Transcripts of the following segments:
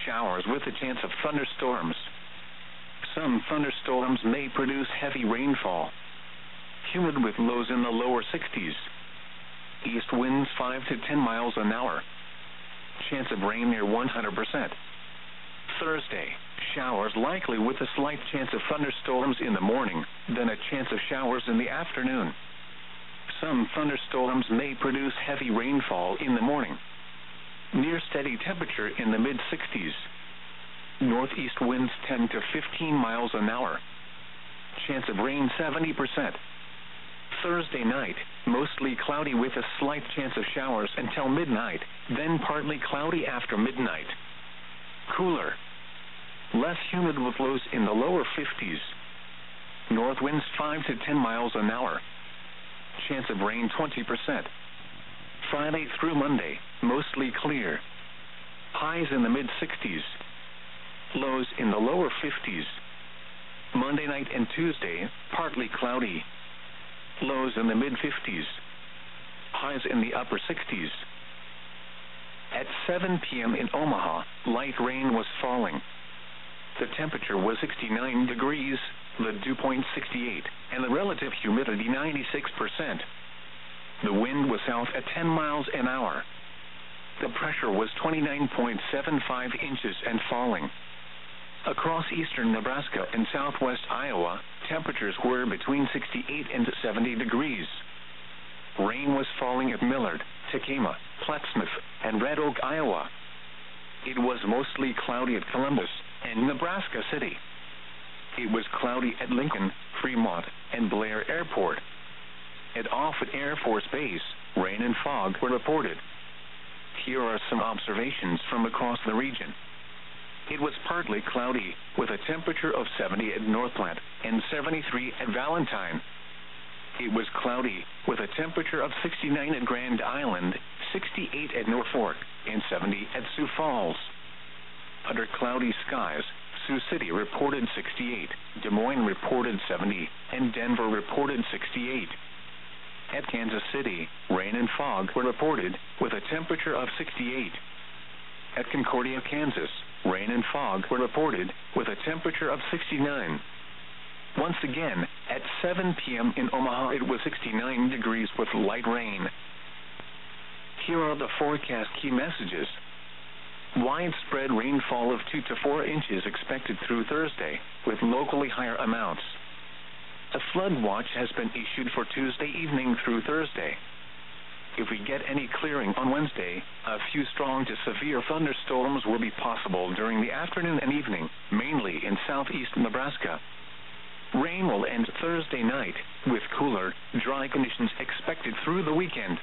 showers with a chance of thunderstorms. Some thunderstorms may produce heavy rainfall. Humid with lows in the lower 60s. East winds 5 to 10 miles an hour. Chance of rain near 100%. Thursday, showers likely with a slight chance of thunderstorms in the morning, then a chance of showers in the afternoon. Some thunderstorms may produce heavy rainfall in the morning. Near steady temperature in the mid-60s. Northeast winds 10 to 15 miles an hour. Chance of rain 70%. Thursday night, mostly cloudy with a slight chance of showers until midnight, then partly cloudy after midnight. Cooler. Less humid with lows in the lower 50s. North winds 5 to 10 miles an hour. Chance of rain 20%. Friday through Monday, mostly clear. Highs in the mid-60s. Lows in the lower 50s. Monday night and Tuesday, partly cloudy. Lows in the mid-50s. Highs in the upper 60s. At 7 p.m. in Omaha, light rain was falling. The temperature was 69 degrees, the dew point 68, and the relative humidity 96%. The wind was south at 10 miles an hour. The pressure was 29.75 inches and falling. Across eastern Nebraska and southwest Iowa, temperatures were between 68 and 70 degrees. Rain was falling at Millard, Tekamah, Plattsmouth, and Red Oak, Iowa. It was mostly cloudy at Columbus and Nebraska City. It was cloudy at Lincoln, Fremont, and Blair Airport. At Offutt Air Force Base, rain and fog were reported. Here are some observations from across the region. It was partly cloudy, with a temperature of 70 at Northplant and 73 at Valentine. It was cloudy, with a temperature of 69 at Grand Island, 68 at Norfolk, and 70 at Sioux Falls. Under cloudy skies, Sioux City reported 68, Des Moines reported 70, and Denver reported 68. At Kansas City, rain and fog were reported, with a temperature of 68. At Concordia, Kansas, rain and fog were reported, with a temperature of 69. Once again, at 7 p.m. in Omaha, it was 69 degrees with light rain. Here are the forecast key messages. Widespread rainfall of 2 to 4 inches expected through Thursday, with locally higher amounts. A flood watch has been issued for Tuesday evening through Thursday. If we get any clearing on Wednesday, a few strong to severe thunderstorms will be possible during the afternoon and evening, mainly in southeast Nebraska. Rain will end Thursday night, with cooler, dry conditions expected through the weekend.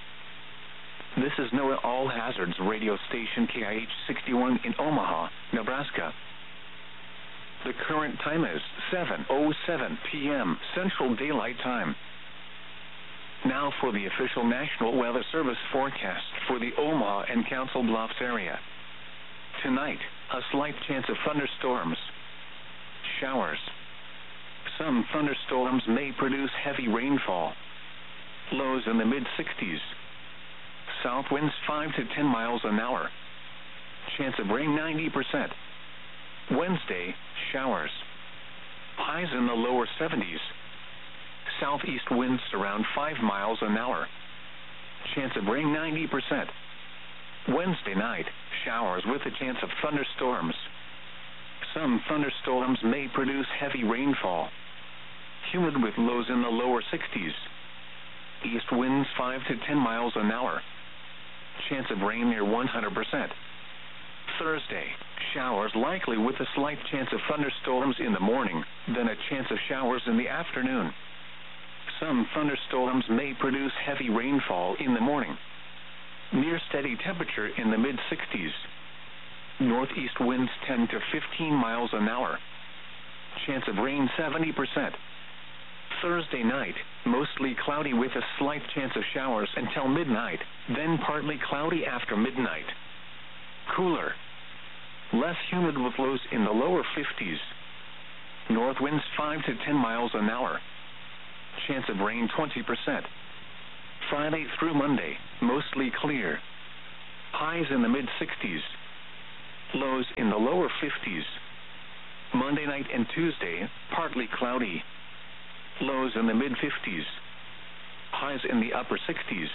This is NOAA All Hazards radio station KIH 61 in Omaha, Nebraska. The current time is 7:07 p.m. Central Daylight Time. Now for the official National Weather Service forecast for the Omaha and Council Bluffs area. Tonight, a slight chance of thunderstorms. Showers. Some thunderstorms may produce heavy rainfall. Lows in the mid-60s. South winds 5 to 10 miles an hour. Chance of rain 90%. Wednesday, showers. Highs in the lower 70s. Southeast winds around 5 miles an hour. Chance of rain 90%. Wednesday night, showers with a chance of thunderstorms. Some thunderstorms may produce heavy rainfall. Humid with lows in the lower 60s. East winds 5 to 10 miles an hour. Chance of rain near 100%. Thursday, showers likely with a slight chance of thunderstorms in the morning, then a chance of showers in the afternoon. Some thunderstorms may produce heavy rainfall in the morning. Near steady temperature in the mid-60s. Northeast winds 10 to 15 miles an hour. Chance of rain 70%. Thursday night, mostly cloudy with a slight chance of showers until midnight, then partly cloudy after midnight. Cooler. Less humid with lows in the lower 50s. North winds 5 to 10 miles an hour. Chance of rain 20%. Friday through Monday, mostly clear. Highs in the mid-60s. lows in the lower 50s. Monday night and Tuesday, partly cloudy. Lows in the mid-50s. Highs in the upper 60s.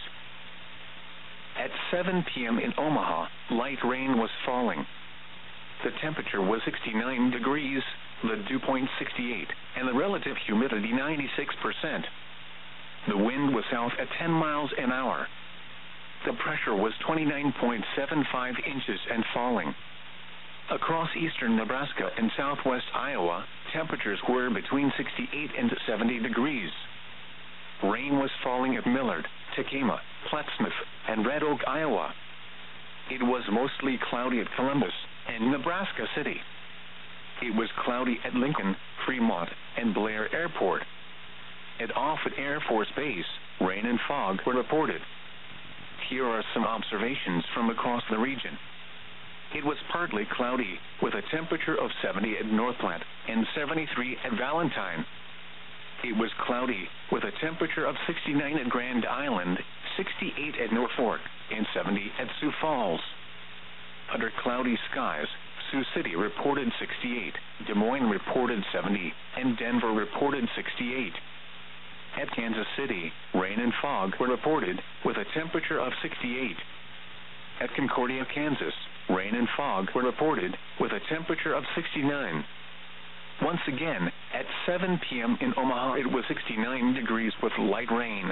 At 7 p.m. in Omaha, light rain was falling. The temperature was 69 degrees, the dew point 68, and the relative humidity 96%. The wind was south at 10 miles an hour. The pressure was 29.75 inches and falling. Across eastern Nebraska and southwest Iowa, temperatures were between 68 and 70 degrees. Rain was falling at Millard, Tekamah, Plattsmouth, and Red Oak, Iowa. It was mostly cloudy at Columbus and Nebraska City. It was cloudy at Lincoln, Fremont, and Blair Airport. At Offutt Air Force Base, rain and fog were reported. Here are some observations from across the region. It was partly cloudy, with a temperature of 70 at North Platte and 73 at Valentine. It was cloudy, with a temperature of 69 at Grand Island, 68 at Norfolk, and 70 at Sioux Falls. Under cloudy skies, Sioux City reported 68, Des Moines reported 70, and Denver reported 68. At Kansas City, rain and fog were reported, with a temperature of 68. At Concordia, Kansas, rain and fog were reported, with a temperature of 69. Once again, at 7 p.m. in Omaha, it was 69 degrees with light rain.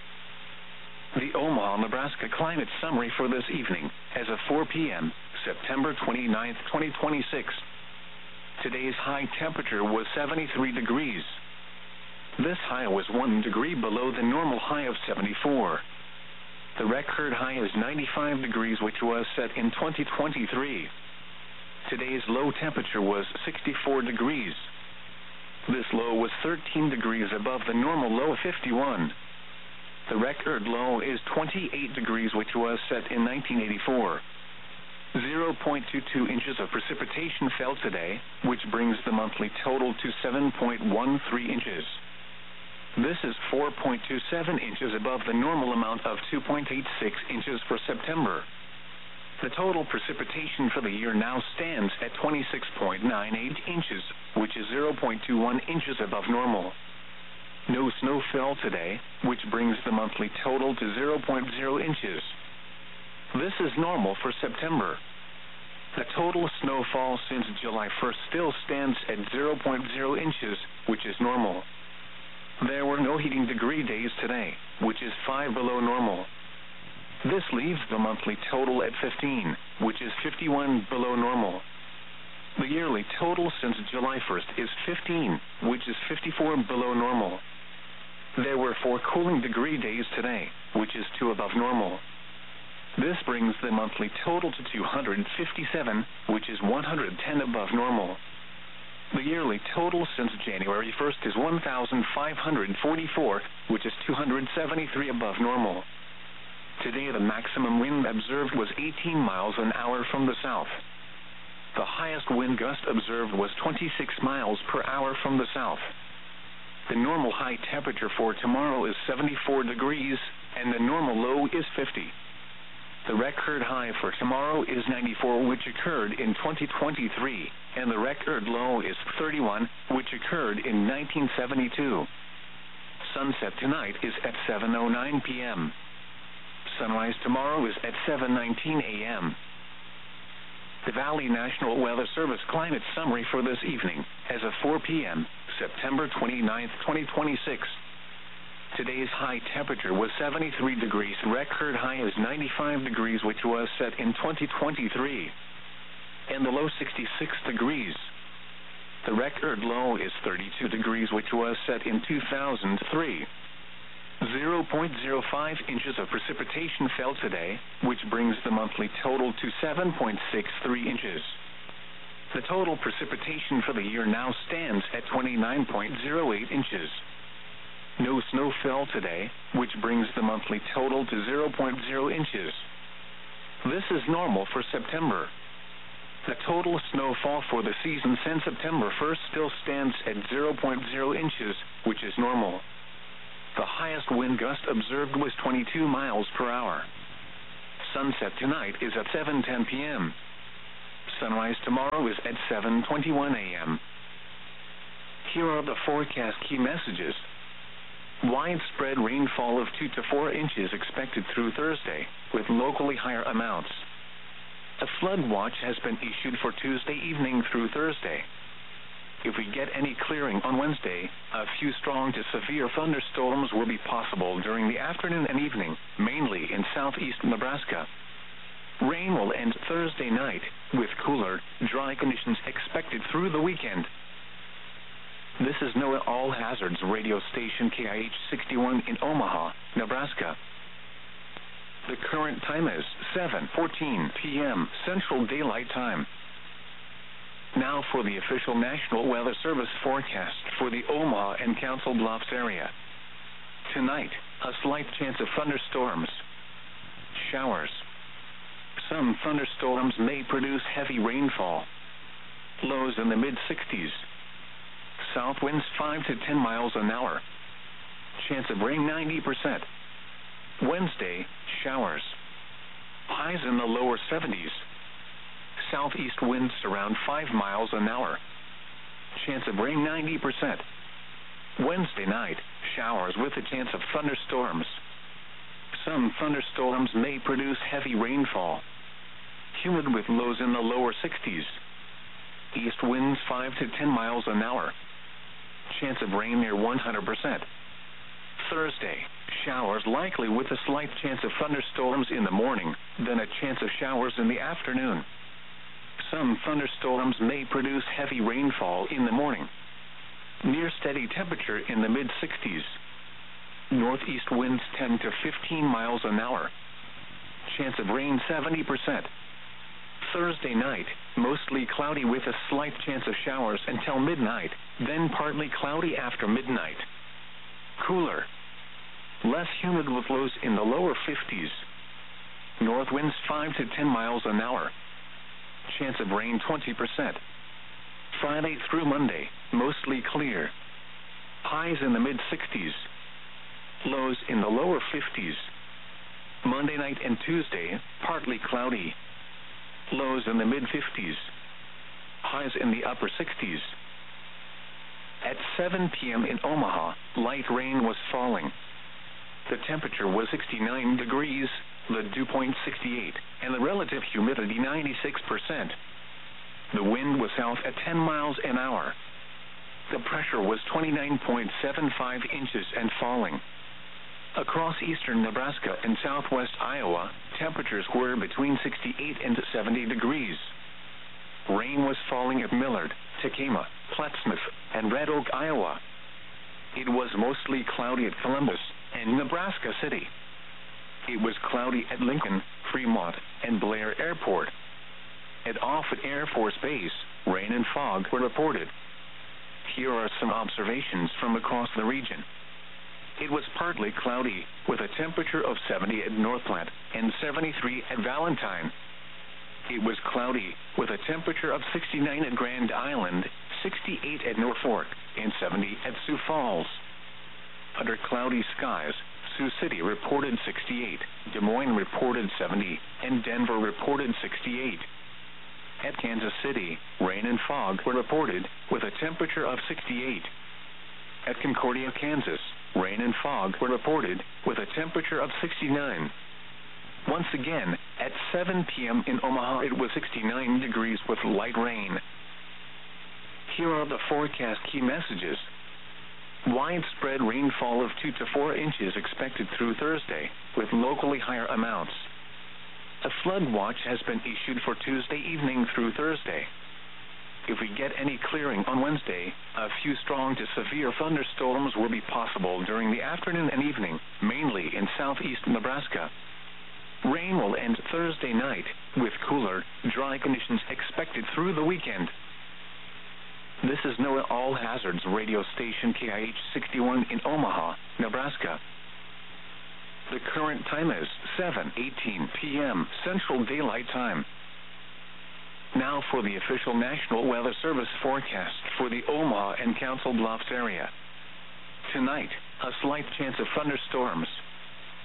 The Omaha, Nebraska climate summary for this evening, as of 4 p.m., September 29, 2026. Today's high temperature was 73 degrees. This high was 1 degree below the normal high of 74. The record high is 95 degrees, which was set in 2023. Today's low temperature was 64 degrees. This low was 13 degrees above the normal low of 51. The record low is 28 degrees, which was set in 1984. 0.22 inches of precipitation fell today, which brings the monthly total to 7.13 inches. This is 4.27 inches above the normal amount of 2.86 inches for September. The total precipitation for the year now stands at 26.98 inches, which is 0.21 inches above normal. No snow fell today, which brings the monthly total to 0.0 inches. This is normal for September. The total snowfall since July 1st still stands at 0.0 inches, which is normal. There were no heating degree days today, which is 5 below normal. This leaves the monthly total at 15, which is 51 below normal. The yearly total since July 1st is 15, which is 54 below normal. There were 4 cooling degree days today, which is 2 above normal. This brings the monthly total to 257, which is 110 above normal. The yearly total since January 1st is 1,544, which is 273 above normal. Today the maximum wind observed was 18 miles an hour from the south. The highest wind gust observed was 26 miles per hour from the south. The normal high temperature for tomorrow is 74 degrees, and the normal low is 50. The record high for tomorrow is 94, which occurred in 2023, and the record low is 31, which occurred in 1972. Sunset tonight is at 7:09 p.m. Sunrise tomorrow is at 7:19 a.m. The Valley National Weather Service climate summary for this evening, as of 4 p.m., September 29, 2026. Today's high temperature was 73 degrees. Record high is 95 degrees, which was set in 2023. And the low 66 degrees. The record low is 32 degrees, which was set in 2003. 0.05 inches of precipitation fell today, which brings the monthly total to 7.63 inches. The total precipitation for the year now stands at 29.08 inches. No snow fell today, which brings the monthly total to 0.0 inches. This is normal for September. The total snowfall for the season since September 1st still stands at 0.0 inches, which is normal. The highest wind gust observed was 22 miles per hour. Sunset tonight is at 7:10 p.m. Sunrise tomorrow is at 7:21 a.m. Here are the forecast key messages. Widespread rainfall of 2 to 4 inches expected through Thursday, with locally higher amounts. A flood watch has been issued for Tuesday evening through Thursday. If we get any clearing on Wednesday, a few strong to severe thunderstorms will be possible during the afternoon and evening, mainly in southeast Nebraska. Rain will end Thursday night, with cooler, dry conditions expected through the weekend. This is NOAA All Hazards radio station KIH 61 in Omaha, Nebraska. The current time is 7:14 p.m. Central Daylight Time. Now for the official National Weather Service forecast for the Omaha and Council Bluffs area. Tonight, a slight chance of thunderstorms. Showers. Some thunderstorms may produce heavy rainfall. Lows in the mid-60s. South winds 5 to 10 miles an hour. Chance of rain 90%. Wednesday, showers. Highs in the lower 70s. Southeast winds around 5 miles an hour. Chance of rain 90%. Wednesday night, showers with a chance of thunderstorms. Some thunderstorms may produce heavy rainfall. Humid with lows in the lower 60s. East winds 5 to 10 miles an hour. Chance of rain near 100%. Thursday, showers likely with a slight chance of thunderstorms in the morning, then a chance of showers in the afternoon. Some thunderstorms may produce heavy rainfall in the morning. Near steady temperature in the mid-60s. Northeast winds 10 to 15 miles an hour. Chance of rain 70%. Thursday night, mostly cloudy with a slight chance of showers until midnight, then partly cloudy after midnight. Cooler. Less humid with lows in the lower 50s. North winds 5 to 10 miles an hour. Chance of rain 20%. Friday through Monday, mostly clear. Highs in the mid-60s. Lows in the lower 50s. Monday night and Tuesday, partly cloudy. Lows in the mid-50s. Highs in the upper 60s. At 7 p.m. in Omaha, light rain was falling. The temperature was 69 degrees, the dew point 68, and the relative humidity 96%. The wind was south at 10 miles an hour. The pressure was 29.75 inches and falling. Across eastern Nebraska and southwest Iowa, temperatures were between 68 and 70 degrees. Rain was falling at Millard, Tekamah, Plattsmouth, and Red Oak, Iowa. It was mostly cloudy at Columbus and Nebraska City. It was cloudy at Lincoln, Fremont, and Blair Airport. At Offutt Air Force Base, rain and fog were reported. Here are some observations from across the region. It was partly cloudy, with a temperature of 70 at Northplant and 73 at Valentine. It was cloudy, with a temperature of 69 at Grand Island, 68 at Norfolk, and 70 at Sioux Falls. Under cloudy skies, Sioux City reported 68, Des Moines reported 70, and Denver reported 68. At Kansas City, rain and fog were reported, with a temperature of 68. At Concordia, Kansas, rain and fog were reported, with a temperature of 69. Once again, at 7 p.m. in Omaha, it was 69 degrees with light rain. Here are the forecast key messages. Widespread rainfall of 2 to 4 inches expected through Thursday, with locally higher amounts. A flood watch has been issued for Tuesday evening through Thursday. If we get any clearing on Wednesday, a few strong to severe thunderstorms will be possible during the afternoon and evening, mainly in southeast Nebraska. Rain will end Thursday night, with cooler, dry conditions expected through the weekend. This is NOAA All Hazards radio station KIH 61 in Omaha, Nebraska. The current time is 7:18 p.m. Central Daylight Time. Now for the official National Weather Service forecast for the Omaha and Council Bluffs area. Tonight, a slight chance of thunderstorms.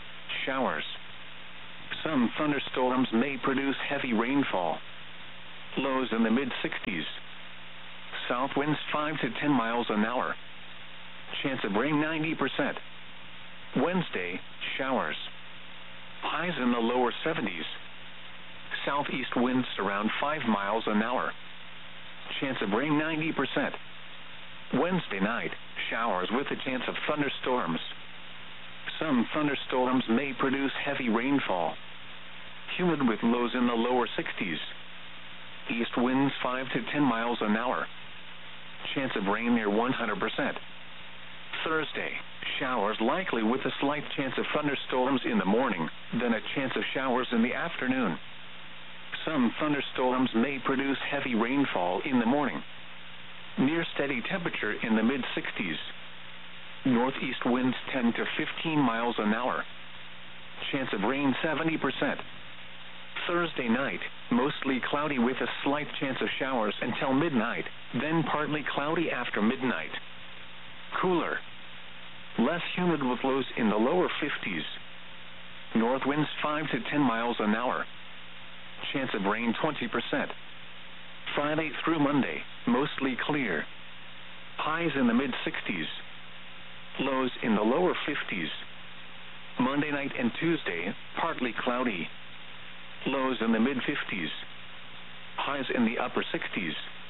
Showers. Some thunderstorms may produce heavy rainfall. Lows in the mid-60s. South winds 5 to 10 miles an hour. Chance of rain 90%. Wednesday, showers. Highs in the lower 70s. Southeast winds around 5 miles an hour. Chance of rain 90%. Wednesday night, showers with a chance of thunderstorms. Some thunderstorms may produce heavy rainfall. Humid with lows in the lower 60s. East winds 5 to 10 miles an hour. Chance of rain near 100%. Thursday, showers likely with a slight chance of thunderstorms in the morning, then a chance of showers in the afternoon. Some thunderstorms may produce heavy rainfall in the morning. Near steady temperature in the mid-60s. Northeast winds 10 to 15 miles an hour. Chance of rain 70%. Thursday night, mostly cloudy with a slight chance of showers until midnight, then partly cloudy after midnight. Cooler. Less humid with lows in the lower 50s. North winds 5 to 10 miles an hour. Chance of rain 20%. Friday through Monday, mostly clear. Highs in the mid-60s. Lows in the lower 50s. Monday night and Tuesday, partly cloudy. Lows in the mid-50s. Highs in the upper 60s.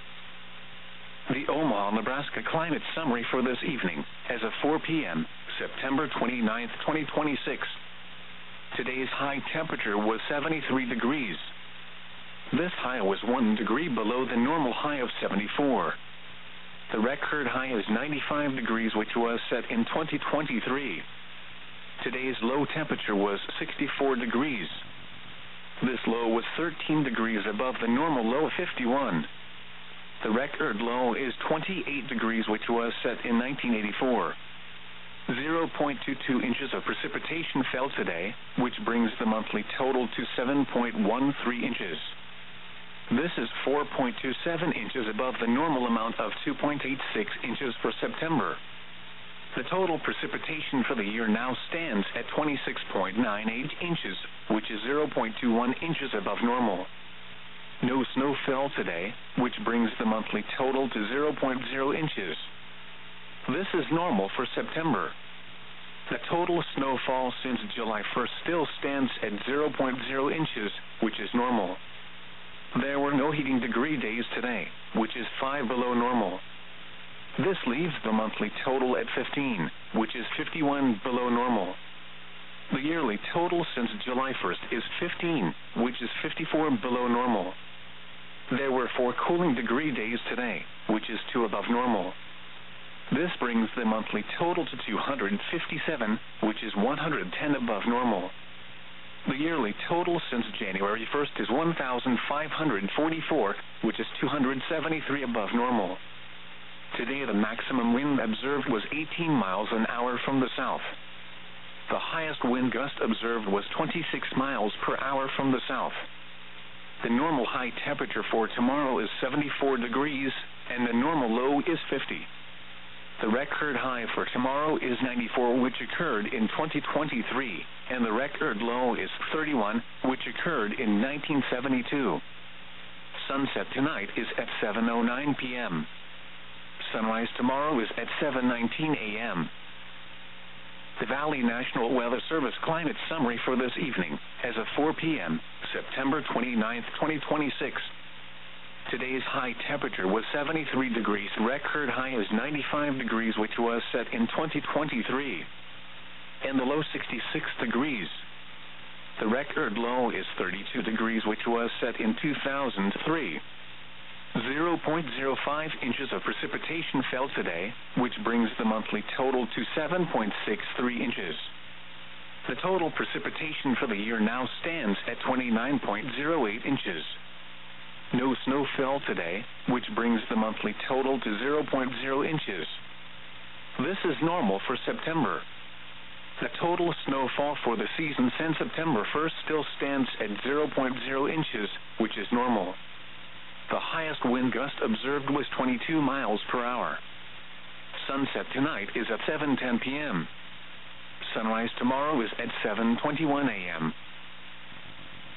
The Omaha, Nebraska climate summary for this evening, as of 4 p.m., September 29, 2026. Today's high temperature was 73 degrees. This high was 1 degree below the normal high of 74. The record high is 95 degrees, which was set in 2023. Today's low temperature was 64 degrees. This low was 13 degrees above the normal low of 51. The record low is 28 degrees, which was set in 1984. 0.22 inches of precipitation fell today, which brings the monthly total to 7.13 inches. This is 4.27 inches above the normal amount of 2.86 inches for September. The total precipitation for the year now stands at 26.98 inches, which is 0.21 inches above normal. No snow fell today, which brings the monthly total to 0.0 inches. This is normal for September. The total snowfall since July 1st still stands at 0.0 inches, which is normal. There were no heating degree days today, which is 5 below normal. This leaves the monthly total at 15, which is 51 below normal. The yearly total since July 1st is 15, which is 54 below normal. There were 4 cooling degree days today, which is 2 above normal. This brings the monthly total to 257, which is 110 above normal. The yearly total since January 1st is 1,544, which is 273 above normal. Today the maximum wind observed was 18 miles an hour from the south. The highest wind gust observed was 26 miles per hour from the south. The normal high temperature for tomorrow is 74 degrees, and the normal low is 50. The record high for tomorrow is 94, which occurred in 2023, and the record low is 31, which occurred in 1972. Sunset tonight is at 7:09 p.m. Sunrise tomorrow is at 7:19 a.m. The Valley National Weather Service climate summary for this evening, as of 4 p.m., September 29, 2026. Today's high temperature was 73 degrees. Record high is 95 degrees, which was set in 2023. And the low 66 degrees. The record low is 32 degrees, which was set in 2003. 0.05 inches of precipitation fell today, which brings the monthly total to 7.63 inches. The total precipitation for the year now stands at 29.08 inches. No snow fell today, which brings the monthly total to 0.0 inches. This is normal for September. The total snowfall for the season since September 1st still stands at 0.0 inches, which is normal. The highest wind gust observed was 22 miles per hour. Sunset tonight is at 7:10 p.m. Sunrise tomorrow is at 7:21 a.m.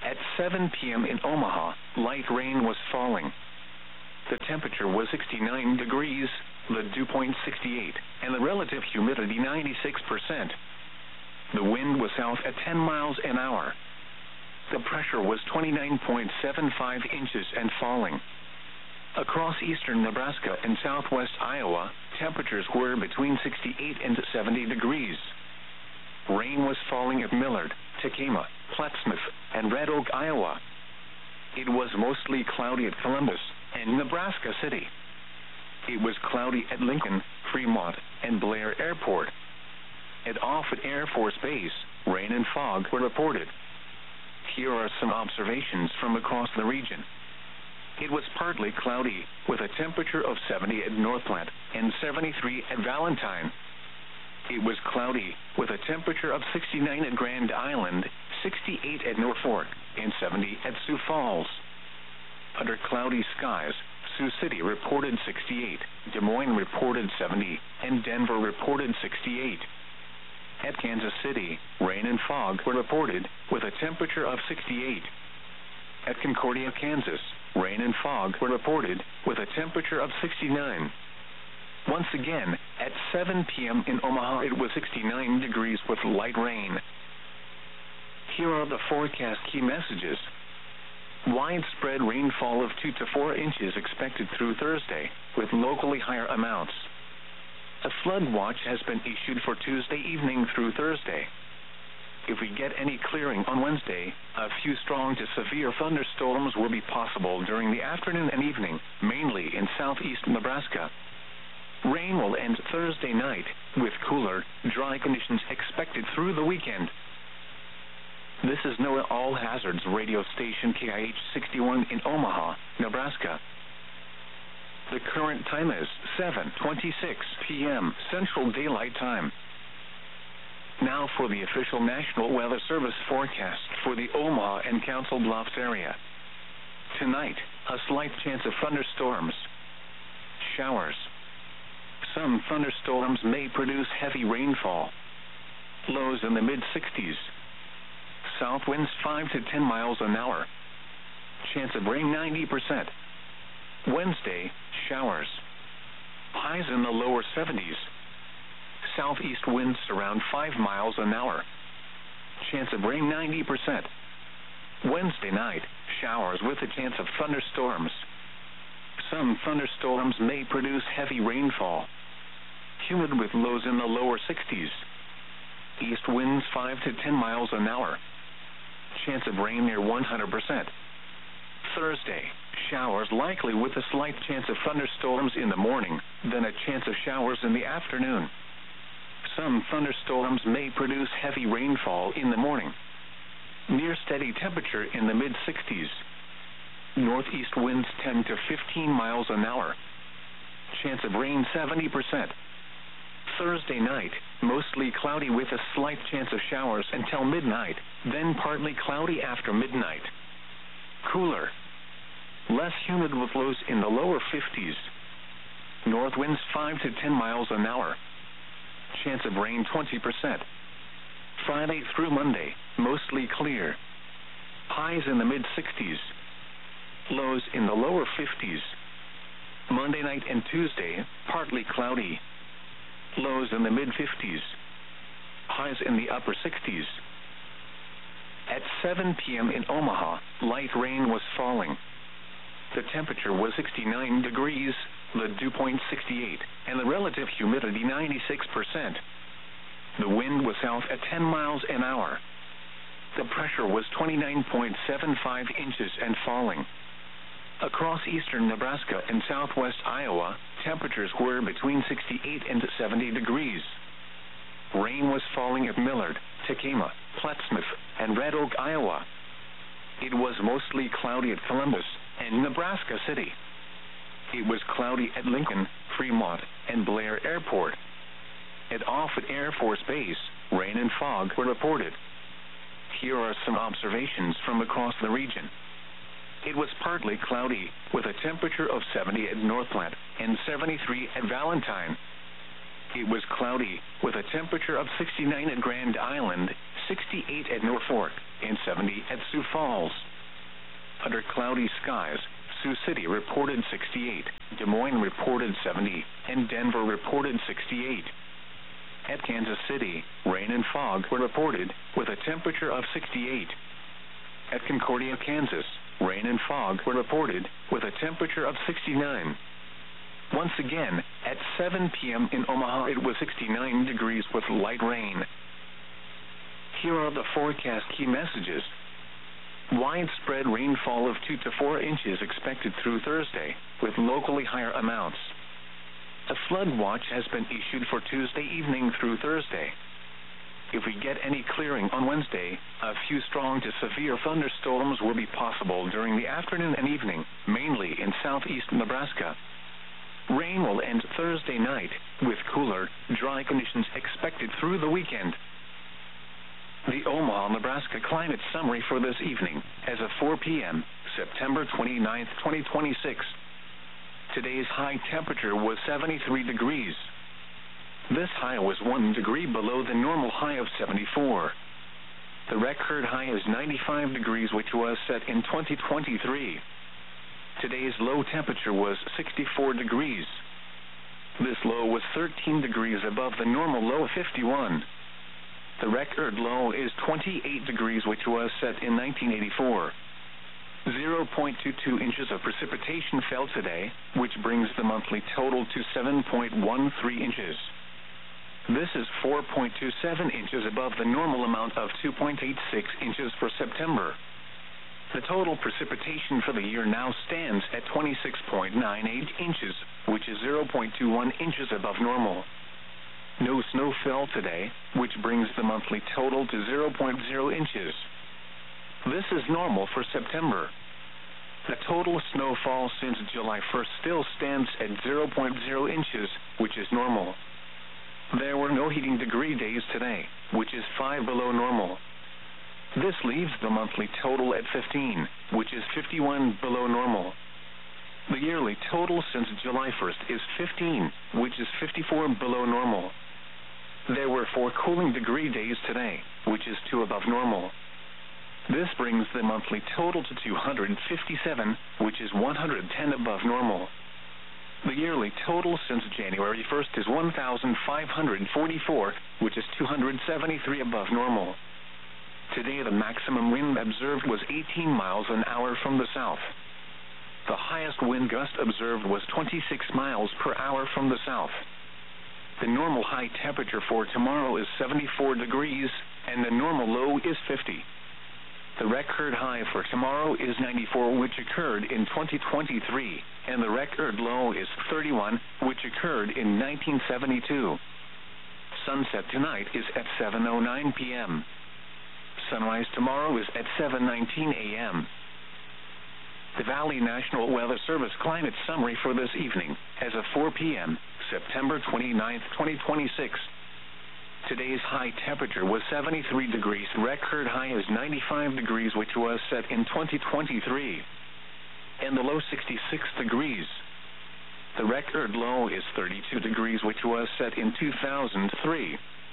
At 7 p.m. in Omaha, light rain was falling. The temperature was 69 degrees, the dew point 68, and the relative humidity 96%. The wind was south at 10 miles an hour. The pressure was 29.75 inches and falling. Across eastern Nebraska and southwest Iowa, temperatures were between 68 and 70 degrees. Rain was falling at Millard, Tekamah, Plattsmouth, and Red Oak, Iowa. It was mostly cloudy at Columbus and Nebraska City. It was cloudy at Lincoln, Fremont, and Blair Airport. At Offutt Air Force Base, rain and fog were reported. Here are some observations from across the region. It was partly cloudy, with a temperature of 70 at Northplant and 73 at Valentine. It was cloudy, with a temperature of 69 at Grand Island, 68 at Norfolk, and 70 at Sioux Falls. Under cloudy skies, Sioux City reported 68, Des Moines reported 70, and Denver reported 68. At Kansas City, rain and fog were reported, with a temperature of 68. At Concordia, Kansas, rain and fog were reported, with a temperature of 69. Once again, at 7 p.m. in Omaha, it was 69 degrees with light rain. Here are the forecast key messages. Widespread rainfall of 2 to 4 inches expected through Thursday, with locally higher amounts. A flood watch has been issued for Tuesday evening through Thursday. If we get any clearing on Wednesday, a few strong to severe thunderstorms will be possible during the afternoon and evening, mainly in southeast Nebraska. Rain will end Thursday night, with cooler, dry conditions expected through the weekend. This is NOAA All Hazards radio station KIH 61 in Omaha, Nebraska. The current time is 7:26 p.m. Central Daylight Time. Now for the official National Weather Service forecast for the Omaha and Council Bluffs area. Tonight, a slight chance of thunderstorms. Showers. Some thunderstorms may produce heavy rainfall. Lows in the mid-60s. South winds 5 to 10 miles an hour. Chance of rain 90%. Wednesday, showers. Highs in the lower 70s. Southeast winds around 5 miles an hour. Chance of rain 90%. Wednesday night, showers with a chance of thunderstorms. Some thunderstorms may produce heavy rainfall. Humid with lows in the lower 60s. East winds 5 to 10 miles an hour. Chance of rain near 100%. Thursday, showers likely with a slight chance of thunderstorms in the morning, then a chance of showers in the afternoon. Some thunderstorms may produce heavy rainfall in the morning. Near steady temperature in the mid-60s. Northeast winds 10 to 15 miles an hour. Chance of rain 70%. Thursday night, mostly cloudy with a slight chance of showers until midnight, then partly cloudy after midnight. Cooler. Less humid with lows in the lower 50s. North winds 5 to 10 miles an hour. Chance of rain 20%. Friday through Monday, mostly clear. Highs in the mid-60s. Lows in the lower 50s. Monday night and Tuesday, partly cloudy. Lows in the mid-50s. Highs in the upper 60s. At 7 p.m. in Omaha, light rain was falling. The temperature was 69 degrees, the dew point 68, and the relative humidity 96%. The wind was south at 10 miles an hour. The pressure was 29.75 inches and falling. Across eastern Nebraska and southwest Iowa, temperatures were between 68 and 70 degrees. Rain was falling at Millard, Tekamah, Plattsmouth, and Red Oak, Iowa. It was mostly cloudy at Columbus and Nebraska City. It was cloudy at Lincoln, Fremont, and Blair Airport. At Offutt Air Force Base, rain and fog were reported. Here are some observations from across the region. It was partly cloudy, with a temperature of 70 at Northplant and 73 at Valentine. It was cloudy, with a temperature of 69 at Grand Island, 68 at Norfolk, and 70 at Sioux Falls. Under cloudy skies, Sioux City reported 68, Des Moines reported 70, and Denver reported 68. At Kansas City, rain and fog were reported, with a temperature of 68. At Concordia, Kansas, rain and fog were reported, with a temperature of 69. Once again, at 7 p.m. in Omaha, it was 69 degrees with light rain. Here are the forecast key messages. Widespread rainfall of 2 to 4 inches expected through Thursday, with locally higher amounts. A flood watch has been issued for Tuesday evening through Thursday. If we get any clearing on Wednesday, a few strong to severe thunderstorms will be possible during the afternoon and evening, mainly in southeast Nebraska. Rain will end Thursday night, with cooler, dry conditions expected through the weekend. The Omaha, Nebraska climate summary for this evening, as of 4 p.m., September 29, 2026. Today's high temperature was 73 degrees. This high was 1 degree below the normal high of 74. The record high is 95 degrees, which was set in 2023. Today's low temperature was 64 degrees. This low was 13 degrees above the normal low of 51. The record low is 28 degrees, which was set in 1984. 0.22 inches of precipitation fell today, which brings the monthly total to 7.13 inches. This is 4.27 inches above the normal amount of 2.86 inches for September. The total precipitation for the year now stands at 26.98 inches, which is 0.21 inches above normal. No snow fell today, which brings the monthly total to 0.0 inches. This is normal for September. The total snowfall since July 1st still stands at 0.0 inches, which is normal. There were no heating degree days today, which is 5 below normal. This leaves the monthly total at 15, which is 51 below normal. The yearly total since July 1st is 15, which is 54 below normal. There were 4 cooling degree days today, which is 2 above normal. This brings the monthly total to 257, which is 110 above normal. The yearly total since January 1st is 1,544, which is 273 above normal. Today, the maximum wind observed was 18 miles an hour from the south. The highest wind gust observed was 26 miles per hour from the south. The normal high temperature for tomorrow is 74 degrees, and the normal low is 50. The record high for tomorrow is 94, which occurred in 2023, and the record low is 31, which occurred in 1972. Sunset tonight is at 7:09 p.m. Sunrise tomorrow is at 7:19 a.m. The Valley National Weather Service climate summary for this evening, as of 4 p.m., September 29, 2026. Today's high temperature was 73 degrees. Record high is 95 degrees, which was set in 2023. And the low 66 degrees. The record low is 32 degrees, which was set in 2003.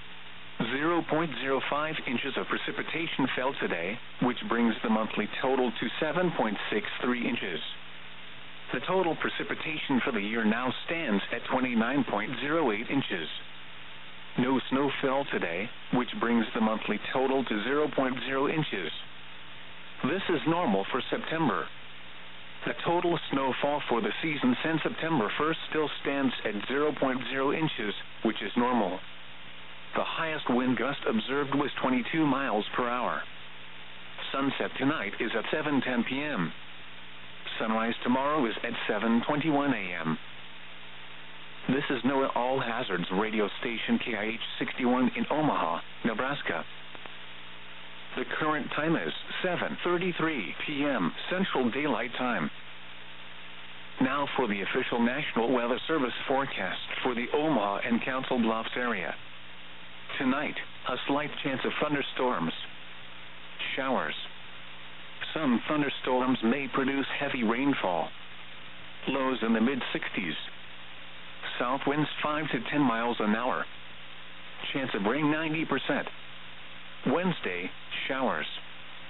0.05 inches of precipitation fell today, which brings the monthly total to 7.63 inches. The total precipitation for the year now stands at 29.08 inches. No snow fell today, which brings the monthly total to 0.0 inches. This is normal for September. The total snowfall for the season since September 1st still stands at 0.0 inches, which is normal. The highest wind gust observed was 22 miles per hour. Sunset tonight is at 7:10 p.m. Sunrise tomorrow is at 7:21 a.m. This is NOAA All Hazards radio station KIH 61 in Omaha, Nebraska. The current time is 7:33 p.m. Central Daylight Time. Now for the official National Weather Service forecast for the Omaha and Council Bluffs area. Tonight, a slight chance of thunderstorms. Showers. Some thunderstorms may produce heavy rainfall. Lows in the mid-60s. South winds 5 to 10 miles an hour. Chance of rain 90%. Wednesday, showers.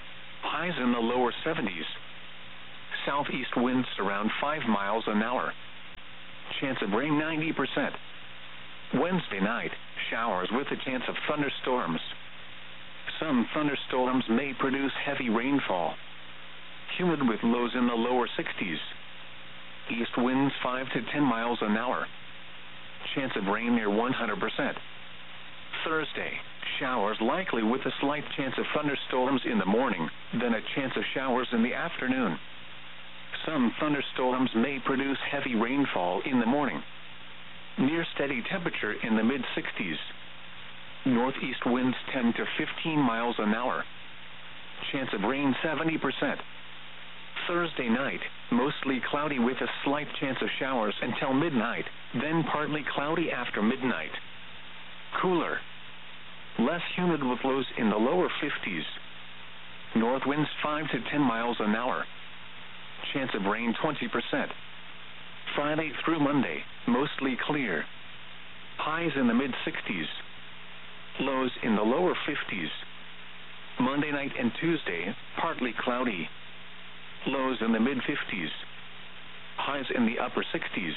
Highs in the lower 70s. Southeast winds around 5 miles an hour. Chance of rain 90%. Wednesday night, showers with a chance of thunderstorms. Some thunderstorms may produce heavy rainfall. Humid with lows in the lower 60s. East winds 5 to 10 miles an hour. Chance of rain near 100%. Thursday, showers likely with a slight chance of thunderstorms in the morning, then a chance of showers in the afternoon. Some thunderstorms may produce heavy rainfall in the morning. Near steady temperature in the mid-60s. Northeast winds 10 to 15 miles an hour. Chance of rain 70%. Thursday night, mostly cloudy with a slight chance of showers until midnight, then partly cloudy after midnight. Cooler. Less humid with lows in the lower 50s. North winds 5 to 10 miles an hour. Chance of rain 20%. Friday through Monday, mostly clear. Highs in the mid-60s. Lows in the lower 50s. Monday night and Tuesday, partly cloudy. Lows in the mid-50s. Highs in the upper 60s.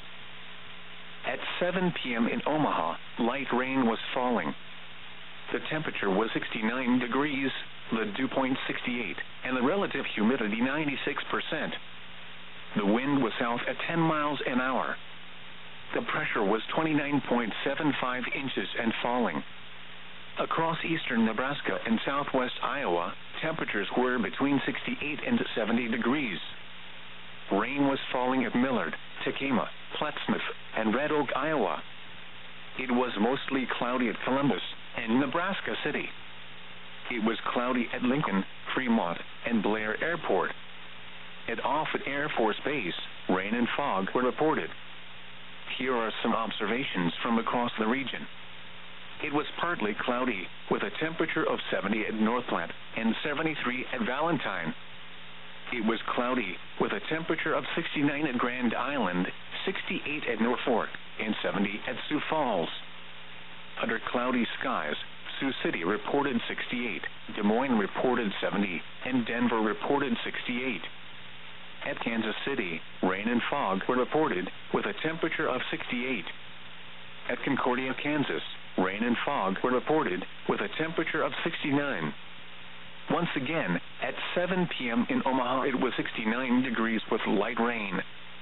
At 7 p.m. in Omaha, light rain was falling. The temperature was 69 degrees, the dew point 68, and the relative humidity 96%. The wind was south at 10 miles an hour. The pressure was 29.75 inches and falling. Across eastern Nebraska and southwest Iowa, temperatures were between 68 and 70 degrees. Rain was falling at Millard, Tekamah, Plattsmouth, and Red Oak, Iowa. It was mostly cloudy at Columbus and Nebraska City. It was cloudy at Lincoln, Fremont, and Blair Airport. At Offutt Air Force Base, rain and fog were reported. Here are some observations from across the region. It was partly cloudy, with a temperature of 70 at Northplant and 73 at Valentine. It was cloudy, with a temperature of 69 at Grand Island, 68 at Norfolk, and 70 at Sioux Falls. Under cloudy skies, Sioux City reported 68, Des Moines reported 70, and Denver reported 68. At Kansas City, rain and fog were reported, with a temperature of 68. At Concordia, Kansas, rain and fog were reported, with a temperature of 69. Once again, at 7 p.m. in Omaha, it was 69 degrees with light rain.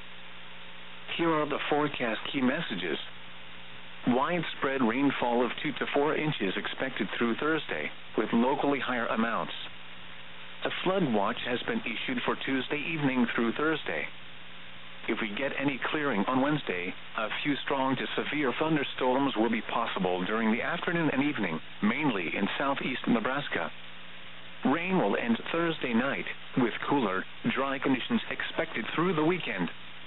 Here are the forecast key messages. Widespread rainfall of 2 to 4 inches expected through Thursday, with locally higher amounts. A flood watch has been issued for Tuesday evening through Thursday. If we get any clearing on Wednesday, a few strong to severe thunderstorms will be possible during the afternoon and evening, mainly in southeast Nebraska. Rain will end Thursday night, with cooler, dry conditions expected through the weekend.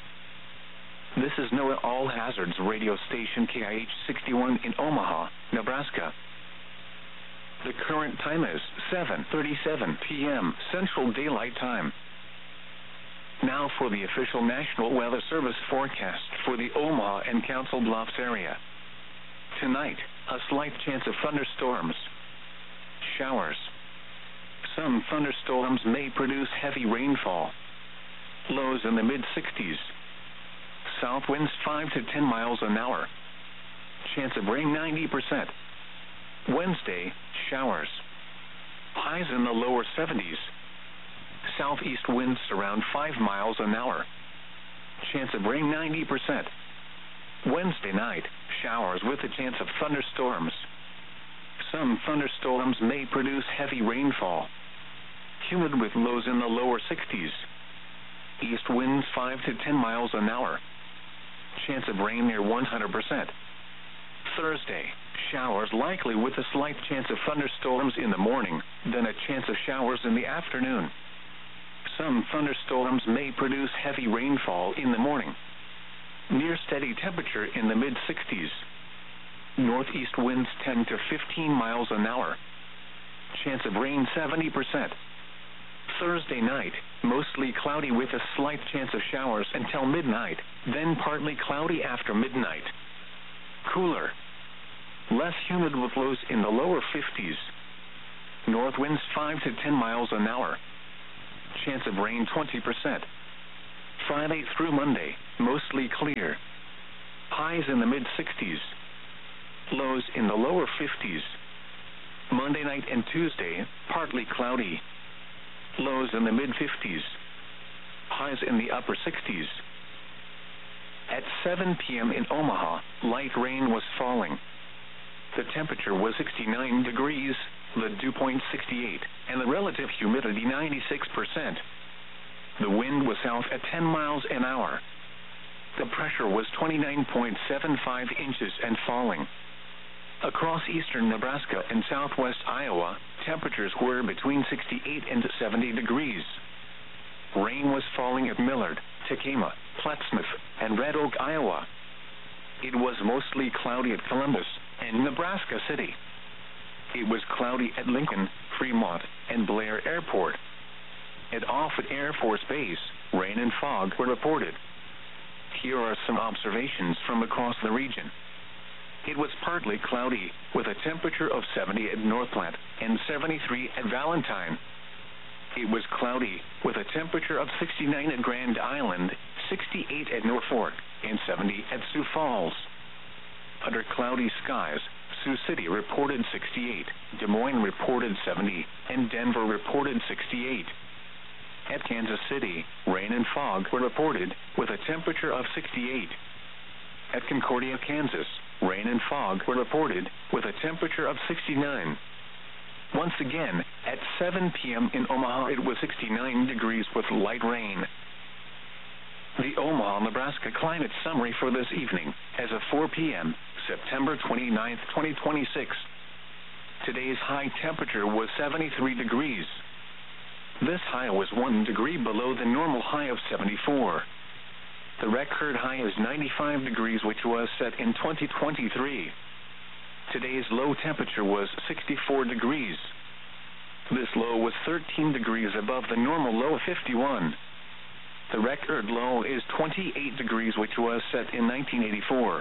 This is NOAA All Hazards radio station KIH 61 in Omaha, Nebraska. The current time is 7:37 p.m. Central Daylight Time. Now for the official National Weather Service forecast for the Omaha and Council Bluffs area. Tonight, a slight chance of thunderstorms. Showers. Some thunderstorms may produce heavy rainfall. Lows in the mid-60s. South winds 5 to 10 miles an hour. Chance of rain 90%. Wednesday, showers. Highs in the lower 70s. Southeast winds around 5 miles an hour. Chance of rain 90%. Wednesday night, showers with a chance of thunderstorms. Some thunderstorms may produce heavy rainfall. Humid with lows in the lower 60s. East winds 5 to 10 miles an hour. Chance of rain near 100%. Thursday, showers likely with a slight chance of thunderstorms in the morning, then a chance of showers in the afternoon. Some thunderstorms may produce heavy rainfall in the morning. Near steady temperature in the mid-60s. Northeast winds 10 to 15 miles an hour. Chance of rain 70%. Thursday night, mostly cloudy with a slight chance of showers until midnight, then partly cloudy after midnight. Cooler. Less humid with lows in the lower 50s. North winds 5 to 10 miles an hour. Chance of rain 20%. Friday through Monday, mostly clear. Highs in the mid-60s. Lows in the lower 50s. Monday night and Tuesday, partly cloudy. Lows in the mid-50s. Highs in the upper 60s. At 7 p.m. in Omaha, light rain was falling. The temperature was 69 degrees, the dew point 68, and the relative humidity 96%. The wind was south at 10 miles an hour. The pressure was 29.75 inches and falling. Across eastern Nebraska and southwest Iowa, temperatures were between 68 and 70 degrees. Rain was falling at Millard, Tekamah, Plattsmouth, and Red Oak, Iowa. It was mostly cloudy at Columbus and Nebraska City. It was cloudy at Lincoln, Fremont, and Blair Airport. At Offutt Air Force Base, rain and fog were reported. Here are some observations from across the region. It was partly cloudy, with a temperature of 70 at Northplant and 73 at Valentine. It was cloudy, with a temperature of 69 at Grand Island, 68 at Norfolk, and 70 at Sioux Falls. Under cloudy skies, Sioux City reported 68, Des Moines reported 70, and Denver reported 68. At Kansas City, rain and fog were reported, with a temperature of 68. At Concordia, Kansas, rain and fog were reported, with a temperature of 69. Once again, at 7 p.m. in Omaha, it was 69 degrees with light rain. The Omaha, Nebraska climate summary for this evening, as of 4 p.m., September 29, 2026. Today's high temperature was 73 degrees. This high was 1 degree below the normal high of 74. The record high is 95 degrees, which was set in 2023. Today's low temperature was 64 degrees. This low was 13 degrees above the normal low of 51. The record low is 28 degrees, which was set in 1984.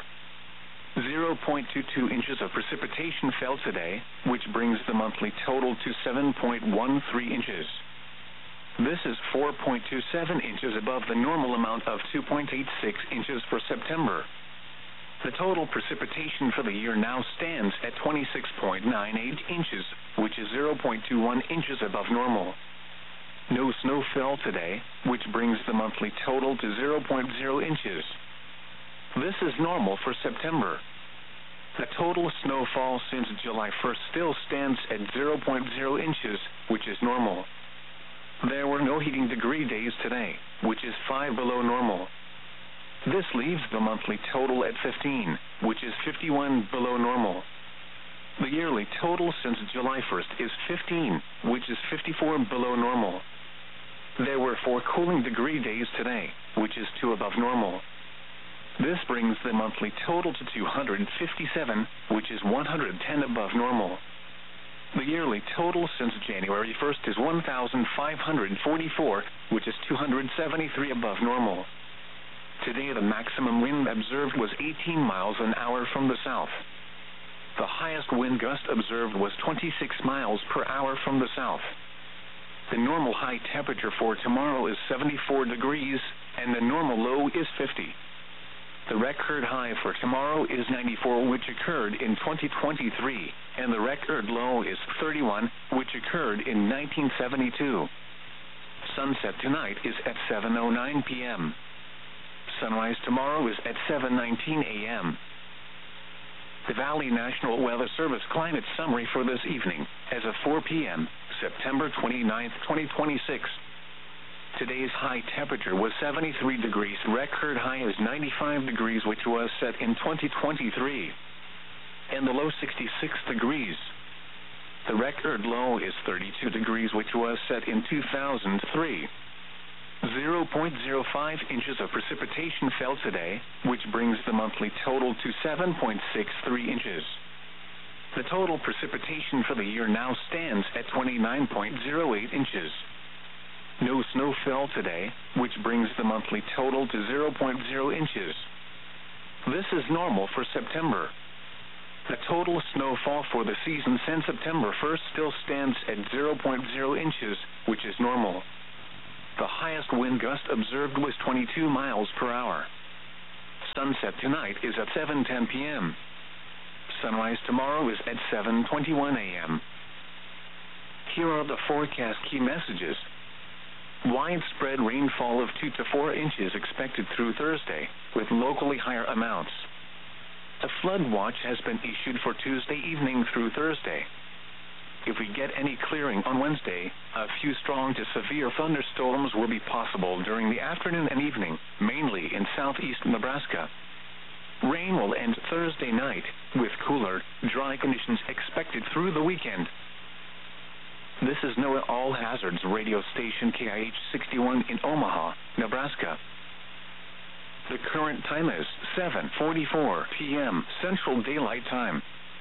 0.22 inches of precipitation fell today, which brings the monthly total to 7.13 inches. This is 4.27 inches above the normal amount of 2.86 inches for September. The total precipitation for the year now stands at 26.98 inches, which is 0.21 inches above normal. No snow fell today, which brings the monthly total to 0.0 inches. This is normal for September. The total snowfall since July 1st still stands at 0.0 inches, which is normal. There were no heating degree days today, which is 5 below normal. This leaves the monthly total at 15, which is 51 below normal. The yearly total since July 1st is 15, which is 54 below normal. There were 4 cooling degree days today, which is 2 above normal. This brings the monthly total to 257, which is 110 above normal. The yearly total since January 1st is 1,544, which is 273 above normal. Today the maximum wind observed was 18 miles an hour from the south. The highest wind gust observed was 26 miles per hour from the south. The normal high temperature for tomorrow is 74 degrees, and the normal low is 50. The record high for tomorrow is 94, which occurred in 2023, and the record low is 31, which occurred in 1972. Sunset tonight is at 7:09 p.m. Sunrise tomorrow is at 7:19 a.m. The Valley National Weather Service climate summary for this evening, as of 4 p.m., September 29, 2026. Today's high temperature was 73 degrees. Record high is 95 degrees, which was set in 2023. And the low 66 degrees. The record low is 32 degrees, which was set in 2003. 0.05 inches of precipitation fell today, which brings the monthly total to 7.63 inches. The total precipitation for the year now stands at 29.08 inches. No snow fell today, which brings the monthly total to 0.0 inches. This is normal for September. The total snowfall for the season since September 1st still stands at 0.0 inches, which is normal. The highest wind gust observed was 22 miles per hour. Sunset tonight is at 7:10 p.m. Sunrise tomorrow is at 7:21 a.m. Here are the forecast key messages. Widespread rainfall of 2 to 4 inches expected through Thursday, with locally higher amounts. A flood watch has been issued for Tuesday evening through Thursday. If we get any clearing on Wednesday, a few strong to severe thunderstorms will be possible during the afternoon and evening, mainly in southeast Nebraska. Rain will end Thursday night, with cooler, dry conditions expected through the weekend. This is NOAA All Hazards radio station KIH 61 in Omaha, Nebraska. The current time is 7:44 p.m. Central Daylight Time.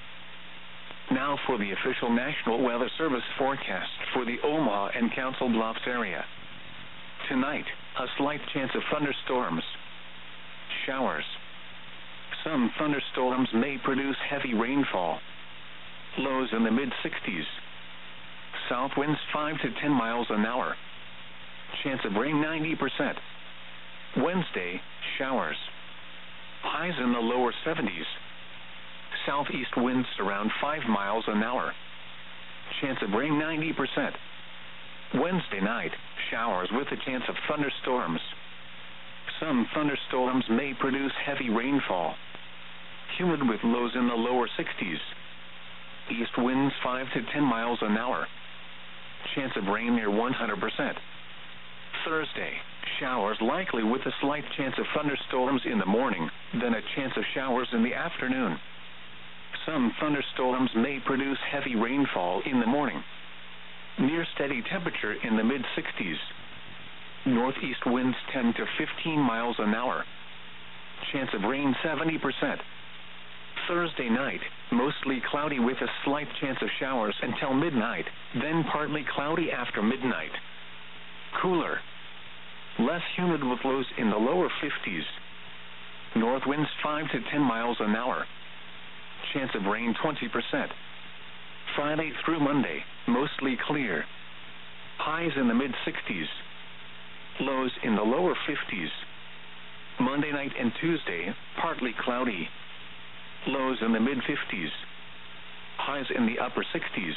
Now for the official National Weather Service forecast for the Omaha and Council Bluffs area. Tonight, a slight chance of thunderstorms. Showers. Some thunderstorms may produce heavy rainfall. Lows in the mid-60s. South winds 5 to 10 miles an hour. Chance of rain 90%. Wednesday, showers. Highs in the lower 70s. Southeast winds around 5 miles an hour. Chance of rain 90%. Wednesday night, showers with a chance of thunderstorms. Some thunderstorms may produce heavy rainfall. Humid with lows in the lower 60s. East winds 5 to 10 miles an hour. Chance of rain near 100%. Thursday, showers likely with a slight chance of thunderstorms in the morning, then a chance of showers in the afternoon. Some thunderstorms may produce heavy rainfall in the morning. Near steady temperature in the mid-60s. Northeast winds 10 to 15 miles an hour. Chance of rain 70%. Thursday night, mostly cloudy with a slight chance of showers until midnight, then partly cloudy after midnight. Cooler. Less humid with lows in the lower 50s. North winds 5 to 10 miles an hour. Chance of rain 20%. Friday through Monday, mostly clear. Highs in the mid-60s. Lows in the lower 50s. Monday night and Tuesday, partly cloudy. Lows in the mid-50s. Highs in the upper 60s.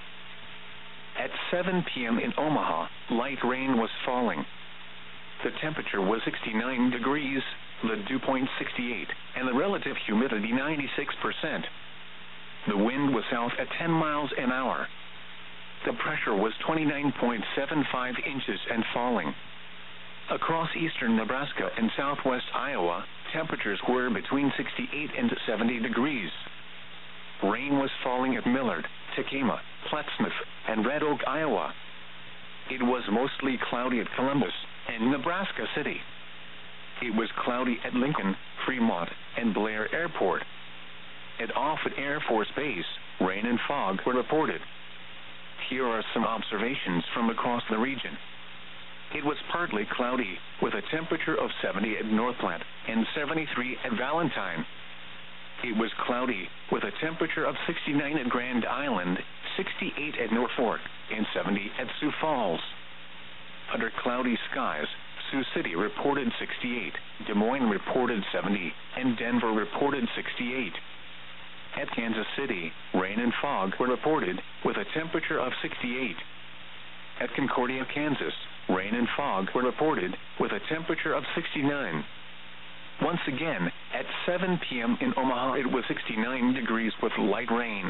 At 7 p.m. in Omaha, light rain was falling. The temperature was 69 degrees, the dew point 68, and the relative humidity 96%. The wind was south at 10 miles an hour. The pressure was 29.75 inches and falling. Across eastern Nebraska and southwest Iowa, temperatures were between 68 and 70 degrees. Rain was falling at Millard, Tekamah, Plattsmouth, and Red Oak, Iowa. It was mostly cloudy at Columbus and Nebraska City. It was cloudy at Lincoln, Fremont, and Blair Airport. At Offutt Air Force Base, rain and fog were reported. Here are some observations from across the region. It was partly cloudy, with a temperature of 70 at Northplant and 73 at Valentine. It was cloudy, with a temperature of 69 at Grand Island, 68 at Norfolk, and 70 at Sioux Falls. Under cloudy skies, Sioux City reported 68, Des Moines reported 70, and Denver reported 68. At Kansas City, rain and fog were reported, with a temperature of 68. At Concordia, Kansas, rain and fog were reported, with a temperature of 69. Once again, at 7 p.m. in Omaha, it was 69 degrees with light rain.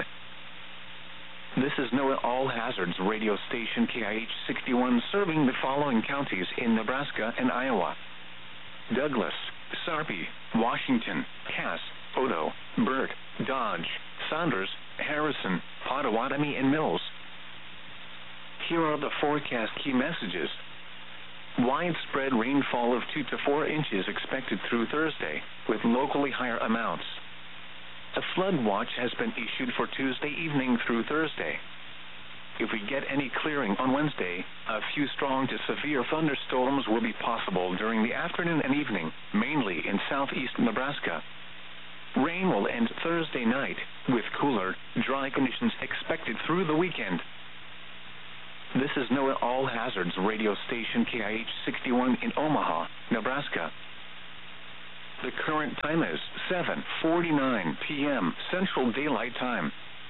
This is NOAA All Hazards radio station KIH 61 serving the following counties in Nebraska and Iowa: Douglas, Sarpy, Washington, Cass, Odo, Burt, Dodge, Saunders, Harrison, Pottawatomie, and Mills. Here are the forecast key messages. Widespread rainfall of 2 to 4 inches expected through Thursday, with locally higher amounts. A flood watch has been issued for Tuesday evening through Thursday. If we get any clearing on Wednesday, a few strong to severe thunderstorms will be possible during the afternoon and evening, mainly in southeast Nebraska. Rain will end Thursday night, with cooler, dry conditions expected through the weekend. This is NOAA All Hazards radio station KIH 61 in Omaha, Nebraska. The current time is 7:49 p.m. Central Daylight Time.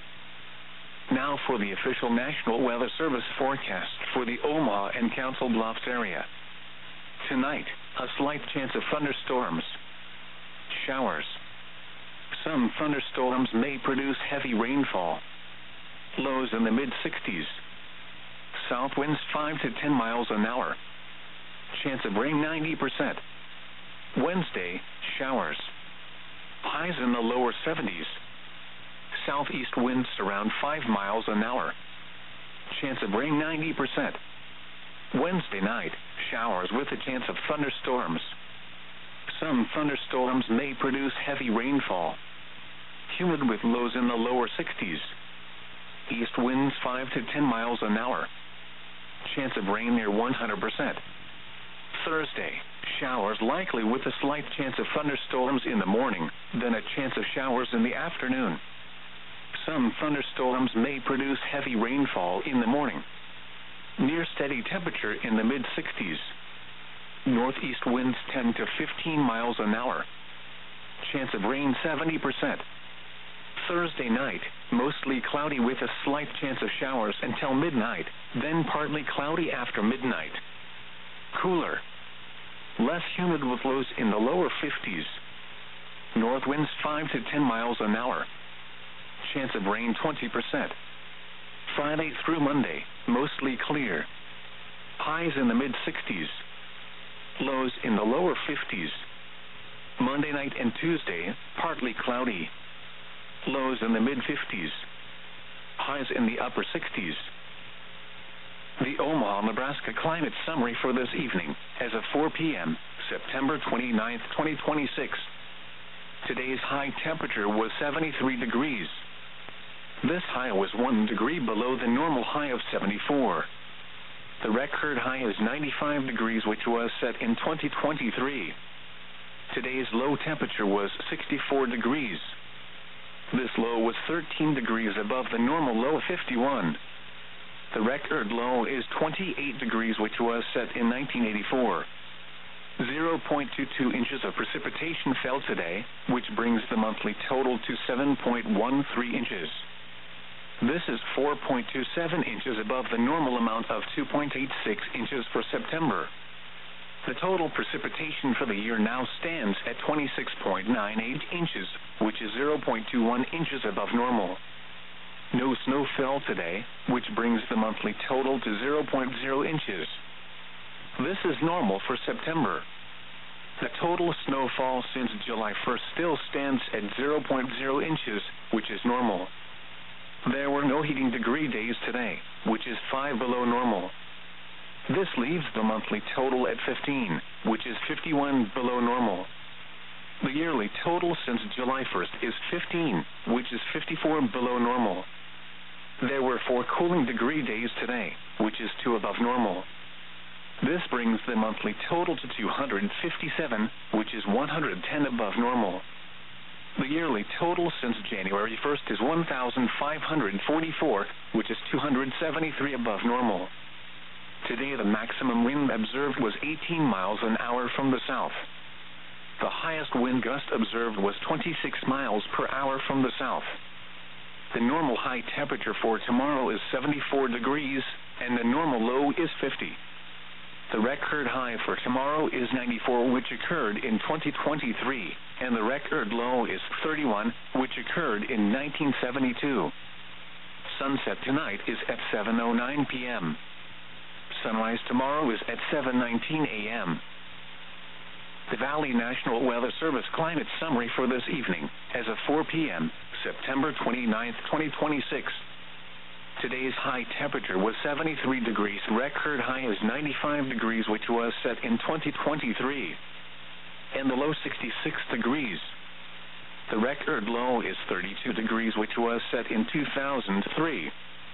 Now for the official National Weather Service forecast for the Omaha and Council Bluffs area. Tonight, a slight chance of thunderstorms. Showers. Some thunderstorms may produce heavy rainfall. Lows in the mid-60s. South winds 5 to 10 miles an hour. Chance of rain 90%. Wednesday, showers. Highs in the lower 70s. Southeast winds around 5 miles an hour. Chance of rain 90%. Wednesday night, showers with a chance of thunderstorms. Some thunderstorms may produce heavy rainfall. Humid with lows in the lower 60s. East winds 5 to 10 miles an hour. Chance of rain near 100%. Thursday, showers likely with a slight chance of thunderstorms in the morning, then a chance of showers in the afternoon. Some thunderstorms may produce heavy rainfall in the morning. Near steady temperature in the mid-60s. Northeast winds 10 to 15 miles an hour. Chance of rain 70%. Thursday night, mostly cloudy with a slight chance of showers until midnight, then partly cloudy after midnight. Cooler. Less humid with lows in the lower 50s. North winds 5 to 10 miles an hour. Chance of rain 20%. Friday through Monday, mostly clear. Highs in the mid-60s. Lows in the lower 50s. Monday night and Tuesday, partly cloudy. Lows in the mid-50s. Highs in the upper 60s. The Omaha, Nebraska climate summary for this evening, as of 4 p.m., September 29, 2026. Today's high temperature was 73 degrees. This high was 1 degree below the normal high of 74. The record high is 95 degrees, which was set in 2023. Today's low temperature was 64 degrees. This low was 13 degrees above the normal low of 51. The record low is 28 degrees, which was set in 1984. 0.22 inches of precipitation fell today, which brings the monthly total to 7.13 inches. This is 4.27 inches above the normal amount of 2.86 inches for September. The total precipitation for the year now stands at 26.98 inches, which is 0.21 inches above normal. No snow fell today, which brings the monthly total to 0.0 inches. This is normal for September. The total snowfall since July 1st still stands at 0.0 inches, which is normal. There were no heating degree days today, which is 5 below normal. This leaves the monthly total at 15, which is 51 below normal. The yearly total since July 1st is 15, which is 54 below normal. There were 4 cooling degree days today, which is 2 above normal. This brings the monthly total to 257, which is 110 above normal. The yearly total since January 1st is 1,544, which is 273 above normal. Today the maximum wind observed was 18 miles an hour from the south. The highest wind gust observed was 26 miles per hour from the south. The normal high temperature for tomorrow is 74 degrees, and the normal low is 50. The record high for tomorrow is 94, which occurred in 2023, and the record low is 31, which occurred in 1972. Sunset tonight is at 7:09 p.m. Sunrise tomorrow is at 7:19 a.m. The Valley National Weather Service climate summary for this evening, as of 4 p.m., September 29, 2026. Today's high temperature was 73 degrees. Record high is 95 degrees, which was set in 2023. And the low 66 degrees. The record low is 32 degrees, which was set in 2003.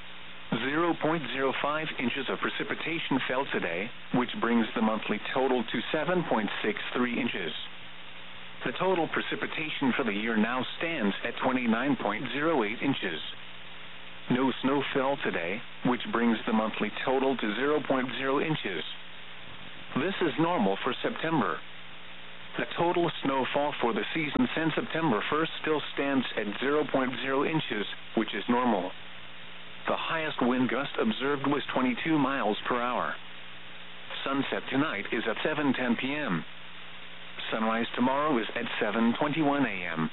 0.05 inches of precipitation fell today, which brings the monthly total to 7.63 inches. The total precipitation for the year now stands at 29.08 inches. No snow fell today, which brings the monthly total to 0.0 inches. This is normal for September. The total snowfall for the season since September 1st still stands at 0.0 inches, which is normal. The highest wind gust observed was 22 miles per hour. Sunset tonight is at 7:10 p.m. Sunrise tomorrow is at 7:21 a.m.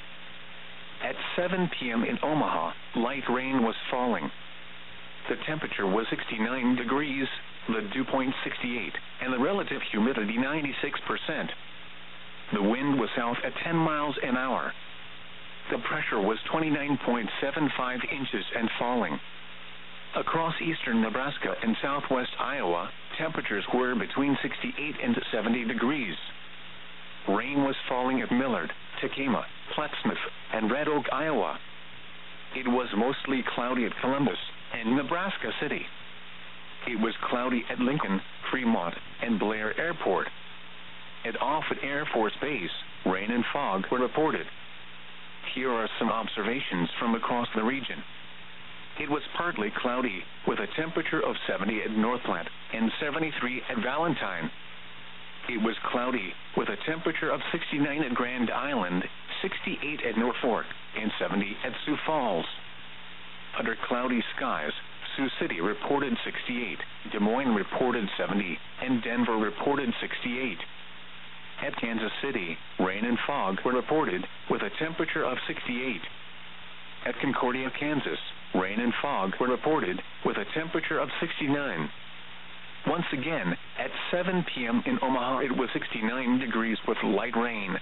At 7 p.m. in Omaha, light rain was falling. The temperature was 69 degrees, the dew point 68, and the relative humidity 96%. The wind was south at 10 miles an hour. The pressure was 29.75 inches and falling. Across eastern Nebraska and southwest Iowa, temperatures were between 68 and 70 degrees. Rain was falling at Millard, Tekamah, Plattsmouth, and Red Oak, Iowa. It was mostly cloudy at Columbus and Nebraska City. It was cloudy at Lincoln, Fremont, and Blair Airport. At Offutt Air Force Base, rain and fog were reported. Here are some observations from across the region. It was partly cloudy, with a temperature of 70 at Northplant and 73 at Valentine. It was cloudy, with a temperature of 69 at Grand Island, 68 at Norfolk, and 70 at Sioux Falls. Under cloudy skies, Sioux City reported 68, Des Moines reported 70, and Denver reported 68. At Kansas City, rain and fog were reported, with a temperature of 68. At Concordia, Kansas, rain and fog were reported, with a temperature of 69. Once again, at 7 p.m. in Omaha, it was 69 degrees with light rain.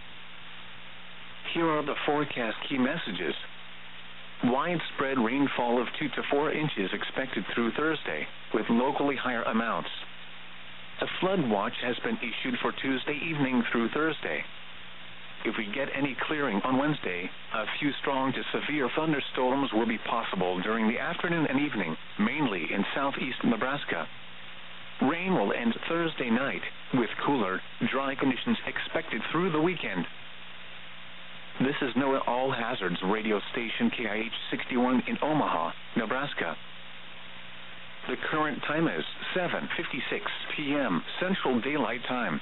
Here are the forecast key messages. Widespread rainfall of 2 to 4 inches expected through Thursday, with locally higher amounts. A flood watch has been issued for Tuesday evening through Thursday. If we get any clearing on Wednesday, a few strong to severe thunderstorms will be possible during the afternoon and evening, mainly in southeast Nebraska. Rain will end Thursday night, with cooler, dry conditions expected through the weekend. This is NOAA All Hazards radio station KIH 61 in Omaha, Nebraska. The current time is 7:56 p.m. Central Daylight Time.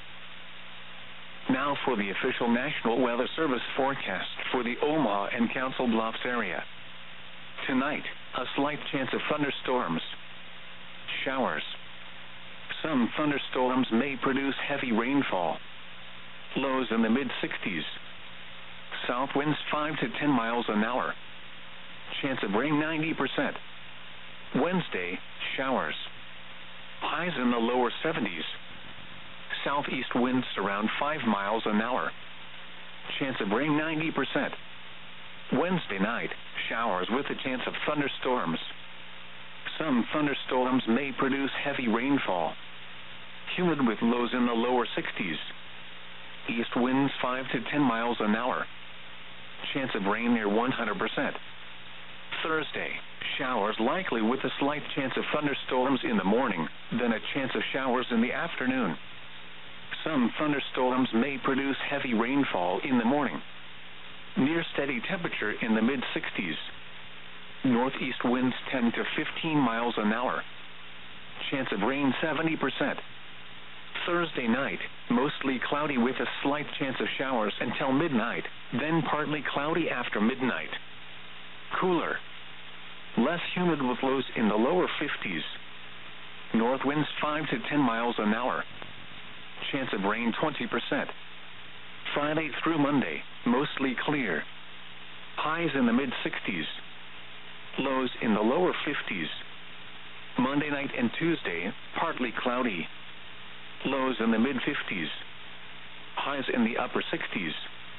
Now for the official National Weather Service forecast for the Omaha and Council Bluffs area. Tonight, a slight chance of thunderstorms. Showers. Some thunderstorms may produce heavy rainfall. Lows in the mid-60s. South winds 5 to 10 miles an hour. Chance of rain 90%. Wednesday, showers. Highs in the lower 70s. Southeast winds around 5 miles an hour. Chance of rain 90%. Wednesday night, showers with a chance of thunderstorms. Some thunderstorms may produce heavy rainfall. Humid with lows in the lower 60s. East winds 5 to 10 miles an hour. Chance of rain near 100%. Thursday, showers likely with a slight chance of thunderstorms in the morning, then a chance of showers in the afternoon. Some thunderstorms may produce heavy rainfall in the morning. Near steady temperature in the mid-60s. Northeast winds 10 to 15 miles an hour. Chance of rain 70%. Thursday night, mostly cloudy with a slight chance of showers until midnight, then partly cloudy after midnight. Cooler. Less humid with lows in the lower 50s. North winds 5 to 10 miles an hour. Chance of rain 20%. Friday through Monday, mostly clear. Highs in the mid-60s. Lows in the lower 50s. Monday night and Tuesday, partly cloudy. Lows in the mid-50s. Highs in the upper 60s.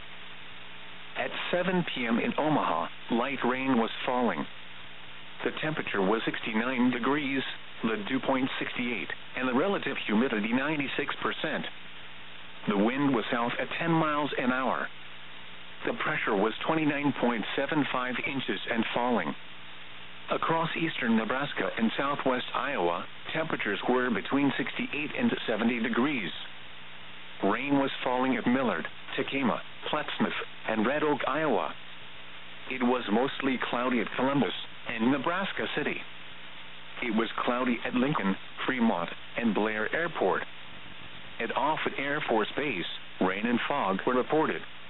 At 7 p.m. in Omaha, light rain was falling. The temperature was 69 degrees, the dew point 68, and the relative humidity 96%. The wind was south at 10 miles an hour. The pressure was 29.75 inches and falling. Across eastern Nebraska and southwest Iowa, temperatures were between 68 and 70 degrees. Rain was falling at Millard, Tekamah, Plattsmouth, and Red Oak, Iowa. It was mostly cloudy at Columbus and Nebraska City. It was cloudy at Lincoln, Fremont, and Blair Airport. At Offutt Air Force Base, rain and fog were reported.